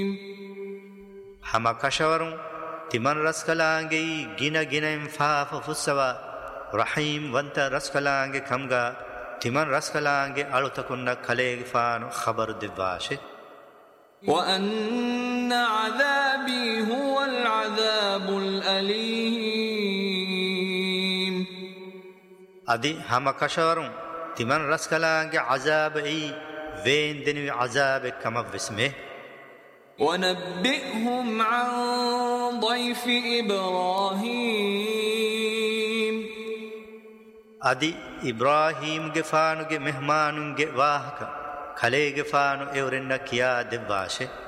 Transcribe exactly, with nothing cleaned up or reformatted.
hama kashawarun timan raskalange gina gina infafa fussawa rahim wanta raskalange kamga timan raskalange alutakunna kalege faanu khabar divashe wa anna adhabi huwa al-adhabul alim adi hama kashawarun timan raskalange azab ei veendeni azab kamavesme ونبئهم عن ضيف إبراهيم أدي إبراهيم جفانو جه مهمانو جه واهك خلي جفانو إورنا كيا دباشة